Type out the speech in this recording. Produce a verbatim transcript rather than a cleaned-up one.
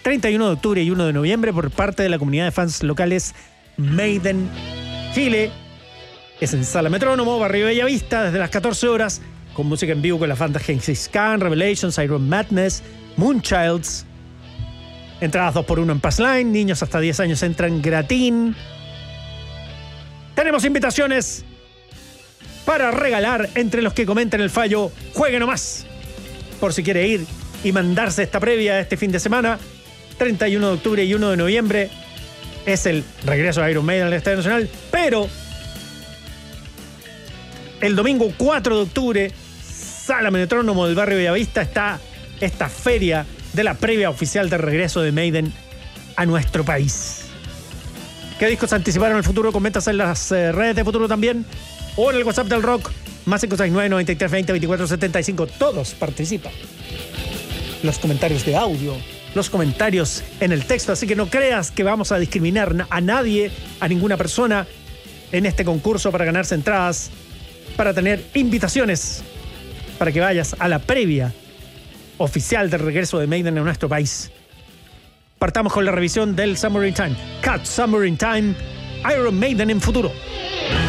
treinta y uno de octubre y uno de noviembre por parte de la comunidad de fans locales Maiden Chile. Es en Sala Metrónomo, Barrio Bellavista, desde las catorce horas, con música en vivo con las bandas Genghis Khan, Revelations, Iron Madness, Moonchilds. Entradas dos por uno en Passline, niños hasta diez años entran gratín. Tenemos invitaciones para regalar entre los que comenten el fallo Juegue Nomás, por si quiere ir y mandarse esta previa este fin de semana. Treinta y uno de octubre y uno de noviembre es el regreso de Iron Maiden al Estadio Nacional, pero el domingo cuatro de octubre, Sala Metrónomo del Barrio Bellavista, está esta feria de la previa oficial del regreso de Maiden a nuestro país. ¿Qué discos anticiparon el futuro? Comentas en las eh, redes de Futuro también, o en el WhatsApp del Rock, más cinco seis nueve, noventa y tres, veinte, veinticuatro setenta y cinco. Todos participan. Los comentarios de audio, los comentarios en el texto, así que no creas que vamos a discriminar a nadie, a ninguna persona en este concurso para ganarse entradas, para tener invitaciones, para que vayas a la previa oficial del regreso de Maiden a nuestro país. Partamos con la revisión del Summer in Time. Cut Summer in Time, Iron Maiden en Futuro.